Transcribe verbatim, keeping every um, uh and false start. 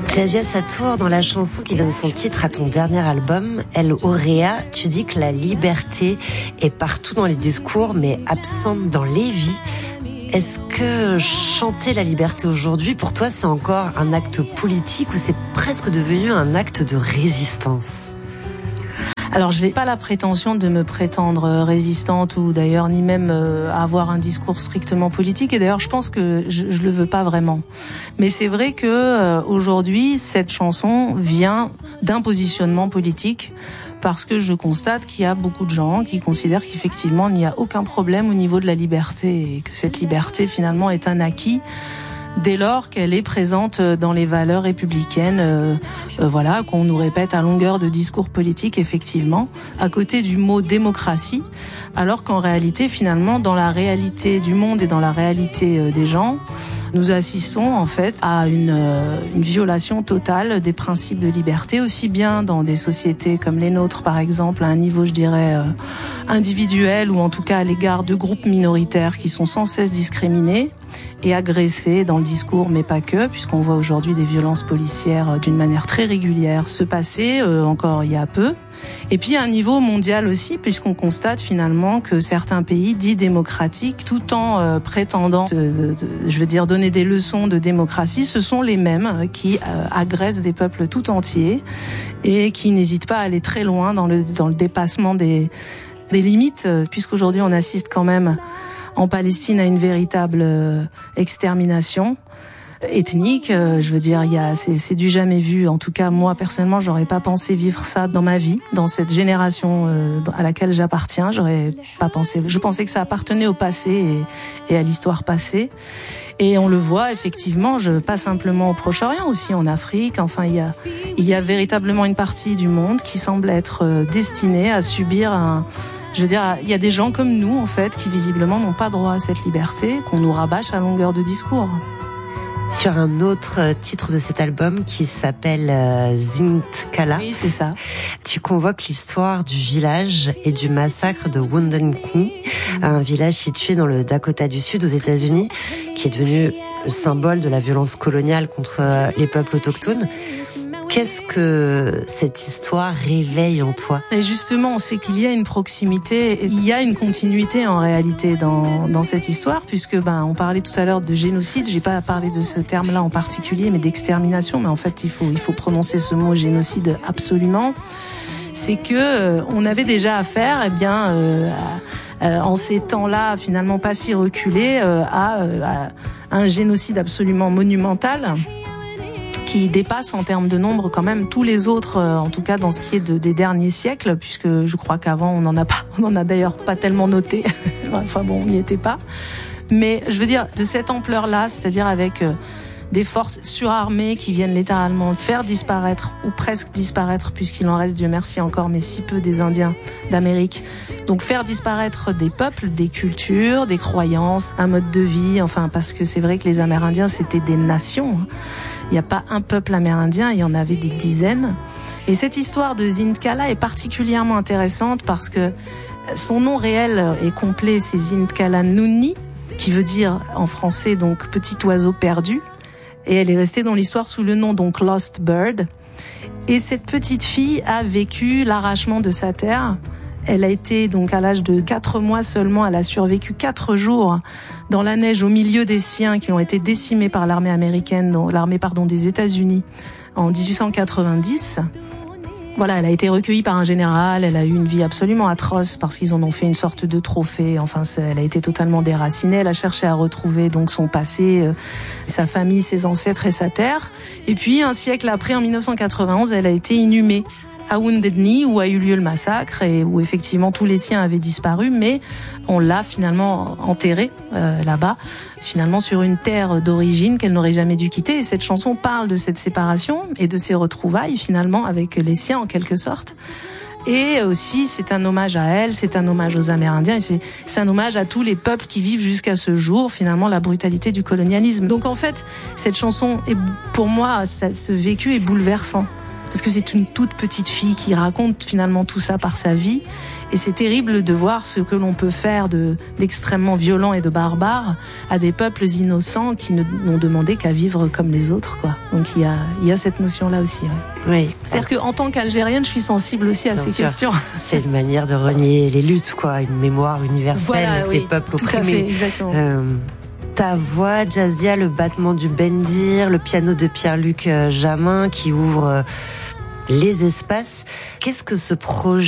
Djazia Satour, dans la chanson qui donne son titre à ton dernier album, El Aurea, tu dis que la liberté est partout dans les discours, mais absente dans les vies. Est-ce que chanter la liberté aujourd'hui, pour toi, c'est encore un acte politique ou c'est presque devenu un acte de résistance ? Alors, je n'ai pas la prétention de me prétendre résistante ou d'ailleurs ni même euh, avoir un discours strictement politique. Et d'ailleurs, je pense que je, je le veux pas vraiment. Mais c'est vrai que euh, aujourd'hui, cette chanson vient d'un positionnement politique parce que je constate qu'il y a beaucoup de gens qui considèrent qu'effectivement, il n'y a aucun problème au niveau de la liberté et que cette liberté, finalement, est un acquis dès lors qu'elle est présente dans les valeurs républicaines, euh, euh, voilà, qu'on nous répète à longueur de discours politiques, effectivement, à côté du mot démocratie, alors qu'en réalité, finalement, dans la réalité du monde et dans la réalité euh, des gens, nous assistons en fait à une, euh, une violation totale des principes de liberté, aussi bien dans des sociétés comme les nôtres, par exemple, à un niveau, je dirais, euh, individuel ou en tout cas à l'égard de groupes minoritaires qui sont sans cesse discriminés et agressés dans le discours, mais pas que, puisqu'on voit aujourd'hui des violences policières euh, d'une manière très régulière se passer, euh, encore il y a peu. Et puis à un niveau mondial aussi, puisqu'on constate finalement que certains pays dits démocratiques, tout en euh, prétendant, de, de, de, je veux dire, donner des leçons de démocratie, ce sont les mêmes qui euh, agressent des peuples tout entiers et qui n'hésitent pas à aller très loin dans le, dans le dépassement des, des limites, puisqu'aujourd'hui on assiste quand même en Palestine à une véritable euh, extermination ethnique, euh, je veux dire, il y a, c'est, c'est du jamais vu. En tout cas, moi personnellement, j'aurais pas pensé vivre ça dans ma vie, dans cette génération euh, à laquelle j'appartiens. J'aurais pas pensé. Je pensais que ça appartenait au passé et, et à l'histoire passée. Et on le voit effectivement, je pas simplement au Proche-Orient, aussi en Afrique. Enfin, il y a, il y a véritablement une partie du monde qui semble être euh, destinée à subir un. Je veux dire, il y a des gens comme nous, en fait, qui visiblement n'ont pas droit à cette liberté, qu'on nous rabâche à longueur de discours. Sur un autre titre de cet album qui s'appelle euh, Zintkala. Oui, c'est ça. Tu convoques l'histoire du village et du massacre de Wounded Knee, mmh. un village situé dans le Dakota du Sud aux États-Unis, qui est devenu le symbole de la violence coloniale contre les peuples autochtones. Qu'est-ce que cette histoire réveille en toi ? Et justement, c'est qu'il y a une proximité, il y a une continuité en réalité dans dans cette histoire, puisque ben on parlait tout à l'heure de génocide. J'ai pas parlé de ce terme-là en particulier, mais d'extermination. Mais en fait, il faut il faut prononcer ce mot génocide absolument. C'est que euh, on avait déjà affaire, eh bien, euh, à, euh, en ces temps-là, finalement pas si reculés, euh, à, euh, à un génocide absolument monumental, qui dépasse en termes de nombre quand même tous les autres, euh, en tout cas dans ce qui est de, des derniers siècles, puisque je crois qu'avant on n'en a pas, on en a d'ailleurs pas tellement noté. Enfin bon, on n'y était pas. Mais je veux dire de cette ampleur-là, c'est-à-dire avec euh, des forces surarmées qui viennent littéralement faire disparaître ou presque disparaître, puisqu'il en reste, Dieu merci encore, mais si peu, des Indiens d'Amérique. Donc faire disparaître des peuples, des cultures, des croyances, un mode de vie. Enfin parce que c'est vrai que les Amérindiens c'était des nations. Hein. Il n'y a pas un peuple amérindien, il y en avait des dizaines. Et cette histoire de Zintkala est particulièrement intéressante parce que son nom réel et complet, c'est Zintkala Nuni, qui veut dire en français donc petit oiseau perdu. Et elle est restée dans l'histoire sous le nom donc Lost Bird. Et cette petite fille a vécu l'arrachement de sa terre. Elle a été donc à l'âge de quatre mois seulement, elle a survécu quatre jours dans la neige au milieu des siens qui ont été décimés par l'armée américaine, l'armée pardon des États-Unis en dix-huit cent quatre-vingt-dix. Voilà, elle a été recueillie par un général, elle a eu une vie absolument atroce parce qu'ils en ont fait une sorte de trophée. Enfin, elle a été totalement déracinée, elle a cherché à retrouver donc son passé, euh, sa famille, ses ancêtres et sa terre. Et puis un siècle après, en dix-neuf cent quatre-vingt-onze, elle a été inhumée à Wounded Knee, où a eu lieu le massacre et où effectivement tous les siens avaient disparu, mais on l'a finalement enterrée euh, là-bas, finalement sur une terre d'origine qu'elle n'aurait jamais dû quitter. Et cette chanson parle de cette séparation et de ces retrouvailles finalement avec les siens en quelque sorte. Et aussi, c'est un hommage à elle, c'est un hommage aux Amérindiens, et c'est, c'est un hommage à tous les peuples qui vivent jusqu'à ce jour, finalement, la brutalité du colonialisme. Donc en fait, cette chanson, est, pour moi, ça, ce vécu est bouleversant. parce que c'est une toute petite fille qui raconte finalement tout ça par sa vie. Et c'est terrible de voir ce que l'on peut faire de, d'extrêmement violent et de barbare à des peuples innocents qui ne n'ont demandé qu'à vivre comme les autres, quoi. Donc il y a, il y a cette notion-là aussi. Ouais. Oui. C'est-à-dire qu'en tant qu'Algérienne, je suis sensible aussi à Bien ces sûr. questions. C'est une manière de renier les luttes, quoi, une mémoire universelle Voilà, oui, des peuples tout à fait, opprimés. exactement. Euh, ta voix, Jazia, le battement du bendir, le piano de Pierre-Luc Jamin qui ouvre les espaces. Qu'est-ce que ce projet